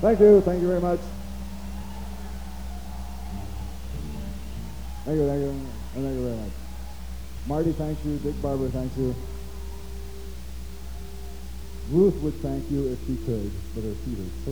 Thank you. Thank you very much. Thank you. Thank you. And thank you very much. Marty, thanks you. Dick Barber, thanks you. Ruth would thank you if she could, but her feet are so